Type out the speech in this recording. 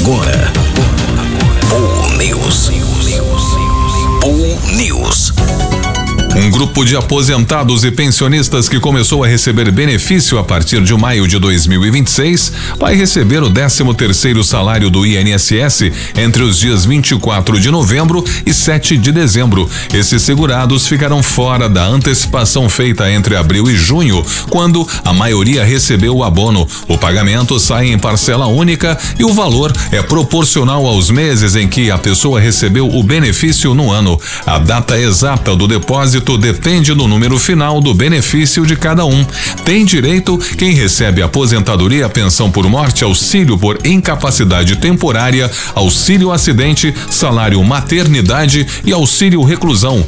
Agora, Bull News. Bull News. Um grupo de aposentados e pensionistas que começou a receber benefício a partir de maio de 2026 vai receber o 13º salário do INSS entre os dias 24 de novembro e 7 de dezembro. Esses segurados ficarão fora da antecipação feita entre abril e junho, quando a maioria recebeu o abono. O pagamento sai em parcela única e o valor é proporcional aos meses em que a pessoa recebeu o benefício no ano. A data exata do depósito depende do número final do benefício de cada um. Tem direito quem recebe aposentadoria, pensão por morte, auxílio por incapacidade temporária, auxílio acidente, salário maternidade e auxílio reclusão.